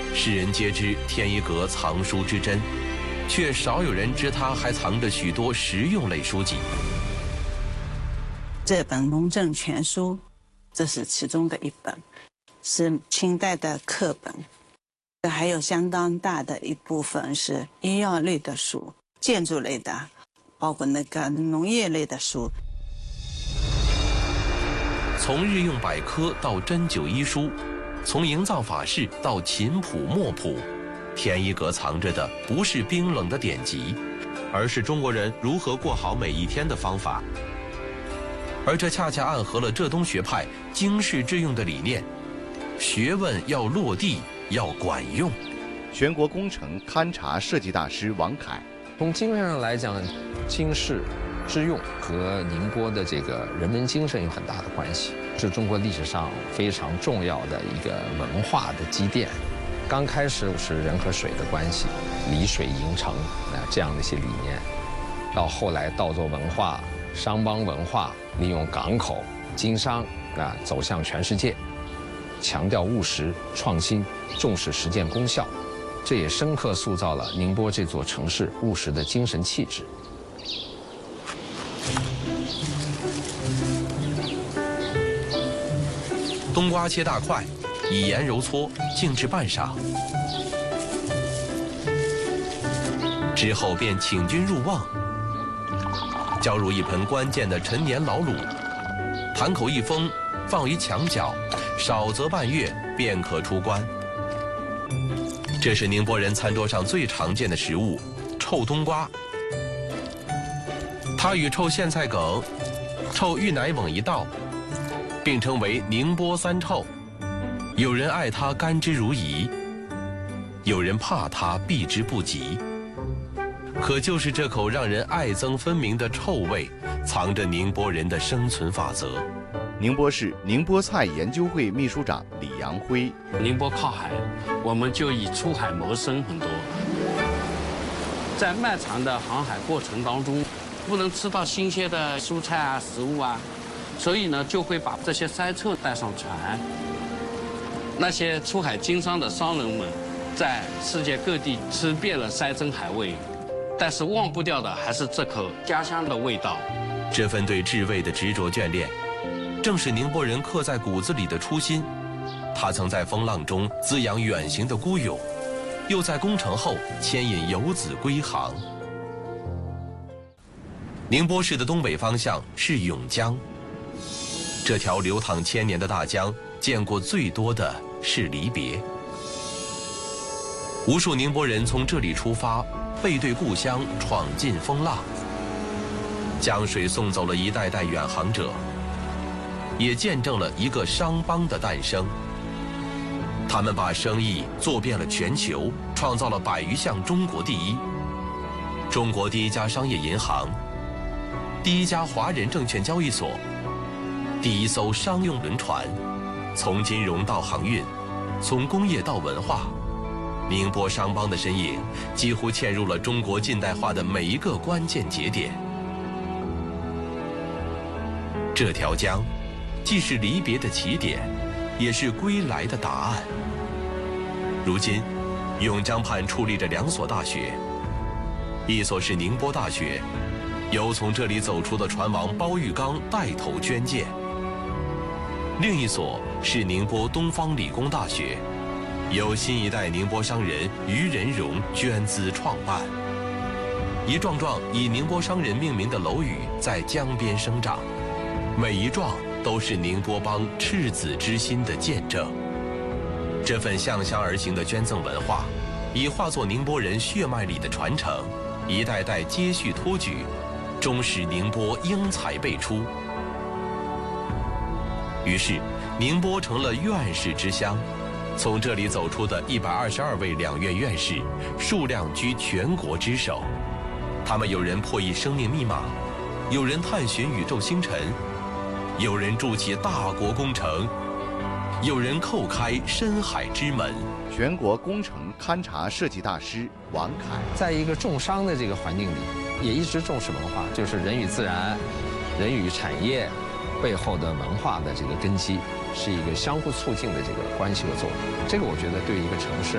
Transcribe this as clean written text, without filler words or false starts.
世人皆知天一阁藏书之珍，却少有人知它还藏着许多实用类书籍。 这本《农政全书》，这是其中的一本，是清代的课本。还有相当大的一部分是医药类的书、建筑类的，包括那个农业类的书。 从日用百科到针灸医书，从营造法式到琴谱墨谱，天一阁藏着的不是冰冷的典籍，而是中国人如何过好每一天的方法。而这恰恰暗合了浙东学派经世致用的理念：学问要落地，要管用。 全国工程勘察设计大师王凯， 从精神上来讲，经世致用和宁波的这个人文精神有很大的关系，是中国历史上非常重要的一个文化的积淀。刚开始是人和水的关系，离水营城这样的一些理念，到后来稻作文化、商帮文化，利用港口经商走向全世界，强调务实创新，重视实践功效，这也深刻塑造了宁波这座城市务实的精神气质。 冬瓜切大块，以盐揉搓，静置半晌。之后便请君入瓮，浇入一盆关键的陈年老卤，盘口一封，放于墙角，少则半月便可出关。这是宁波人餐桌上最常见的食物——臭冬瓜。它与臭苋菜梗、臭芋奶瓮一道，并称为宁波三臭。有人爱它甘之如饴，有人怕它避之不及。可就是这口让人爱憎分明的臭味，藏着宁波人的生存法则。 宁波市宁波菜研究会秘书长李阳辉， 宁波靠海，我们就以出海谋生很多。在漫长的航海过程当中，不能吃到新鲜的蔬菜啊、食物啊，所以呢，就会把这些塞臭带上船。那些出海经商的商人们，在世界各地吃遍了山珍海味，但是忘不掉的还是这口家乡的味道。 这份对至味的执着眷恋，正是宁波人刻在骨子里的初心。他曾在风浪中滋养远行的孤勇，又在攻城后牵引游子归航。宁波市的东北方向是甬江，这条流淌千年的大江，见过最多的是离别。无数宁波人从这里出发，背对故乡，闯进风浪。江水送走了一代代远航者，也见证了一个商帮的诞生。他们把生意做遍了全球，创造了100余项中国第一。中国第一家商业银行，第一家华人证券交易所，第一艘商用轮船，从金融到航运，从工业到文化，宁波商帮的身影几乎嵌入了中国近代化的每一个关键节点。这条江，既是离别的起点，也是归来的答案。如今，甬江畔矗立着2所大学，一所是宁波大学，由从这里走出的船王包玉刚带头捐建；另一所是宁波东方理工大学，由新一代宁波商人于仁荣捐资创办。一幢幢以宁波商人命名的楼宇在江边生长，每一幢都是宁波帮赤子之心的见证。这份向乡而行的捐赠文化，已化作宁波人血脉里的传承，一代代接续托举，终使宁波英才辈出。于是，宁波成了院士之乡。从这里走出的122位两院院士，数量居全国之首。他们有人破译生命密码，有人探寻宇宙星辰，有人筑起大国工程，有人叩开深海之门。 全国工程勘察设计大师王凯， 在一个重商的这个环境里，也一直重视文化，就是人与自然、人与产业背后的文化的这个根基，是一个相互促进的这个关系和作用。这个我觉得对一个城市